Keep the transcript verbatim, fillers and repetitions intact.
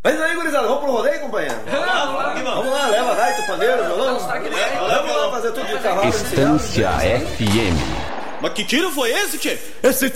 Mas aí, gurizada, vamos pro rodeio, companheiro? Vamos lá, vamos lá, vamos lá, leva gaita, pandeiro, violão. Vamos lá fazer tudo de cavalo. Estância F M. Mas que tiro foi esse, tchê? Esse